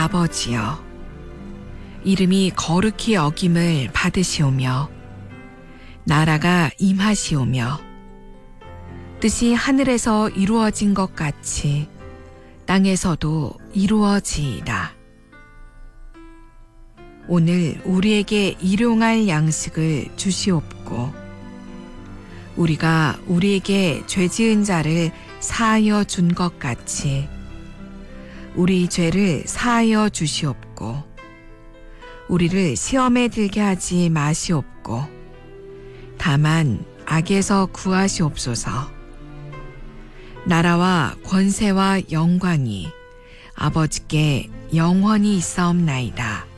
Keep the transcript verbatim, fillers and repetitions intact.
아버지여, 이름이 거룩히 여김을 받으시오며 나라가 임하시오며 뜻이 하늘에서 이루어진 것 같이 땅에서도 이루어지이다. 오늘 우리에게 일용할 양식을 주시옵고 우리가 우리에게 죄 지은 자를 사하여 준 것 같이 우리 죄를 사하여 주시옵고 우리를 시험에 들게 하지 마시옵고 다만 악에서 구하시옵소서. 나라와 권세와 영광이 아버지께 영원히 있사옵나이다.